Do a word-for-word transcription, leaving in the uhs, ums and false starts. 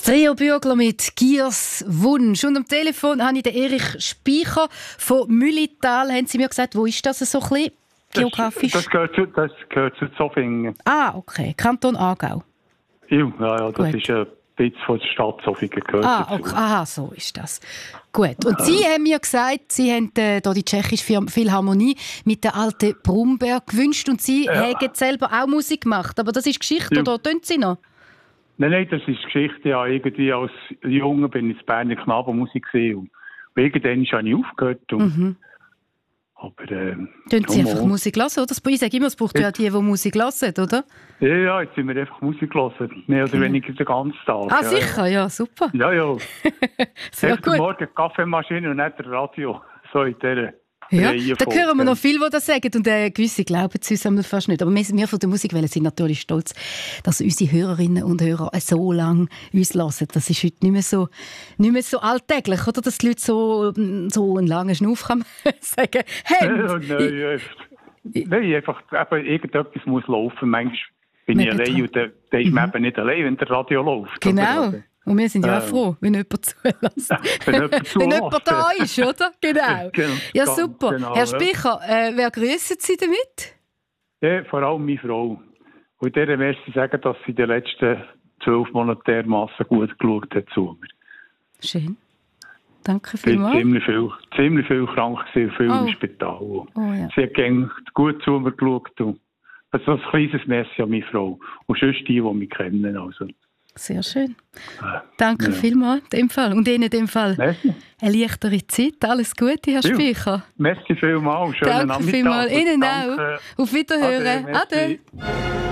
Trio Bürgler mit Giers Wunsch. Und am Telefon habe ich den Erich Speicher von Müllital. Haben Sie mir gesagt, wo ist das so ein bisschen geografisch? Das, das, gehört, zu, das gehört zu Zofingen. Ah, okay. Kanton Aargau. Ja, ja, das Gut. ist ein bisschen von der Stadt Zofingen gehört Ah, dazu. okay. Aha, so ist das. Gut. Und Sie haben mir gesagt, Sie haben äh, da die tschechische Philharmonie mit der alten Brumberg gewünscht und Sie Ja. haben selber auch Musik gemacht. Aber das ist Geschichte, Ja. oder tun Sie noch? Nein, nein, das ist Geschichte. Ja, irgendwie als Junge bin ich in Berner Knabenmusik gesehen und irgendwann habe ich aufgehört. Und, Mhm. Aber ähm, Tun Sie ja, einfach mal. Musik hören, oder? Ich sage immer, es braucht ja die, die Musik hören, oder? Ja, ja, jetzt sind wir einfach Musik gehört. Mehr oder weniger den ganzen Tag. Ah, ja, sicher, ja, super. Ja, ja. ja. Sehr Erst gut. Morgen Kaffeemaschine und nicht der Radio. So in dieser Ja, Reihenfolge. da hören wir noch viel, die das sagen. Und äh, gewisse glauben es uns einmal fast nicht. Aber wir, wir von der Musikwelle sind natürlich stolz, dass unsere Hörerinnen und Hörer so lange uns hören. Das ist heute nicht mehr so, nicht mehr so alltäglich, oder? Dass die Leute so, so einen langen Schnuff kann man sagen. Hey, Ja, nein, ja. Nein, einfach eben, irgendetwas muss laufen. Manchmal bin ich Nebendran. allein und dann, dann ist man eben nicht allein, wenn der Radio läuft. genau. Oder? Und wir sind ja auch Ähm. froh, wenn jemand zulässt. Wenn jemand wenn zulässt. jemand da ist, oder? Genau. Genau, Ja, ganz super. genau, Herr ja. Speicher, äh, wer grüßen Sie damit? Ja, vor allem meine Frau. Und der möchte ich sagen, dass sie die letzten zwölf Monate dermassen gut geschaut hat zu mir. Schön. Danke Ich bin vielmals. ziemlich viel, ziemlich viel krank gewesen, viel Oh. im Spital. Oh, ja. Sie hat gängig gut zu mir geschaut. Und also ein kleines Merci an meine Frau. Und sonst die, die mich kennen. Also, Sehr schön. äh, Danke ja. vielmals in dem Fall. Und Ihnen in dem Fall Merci. eine leichtere Zeit. Alles Gute, Herr Ja. Speicher. Merci vielmals. Schönen Danke Nachmittag. vielmals. Ihnen Danke. auch. Auf Wiederhören. Ade, merci. Ade.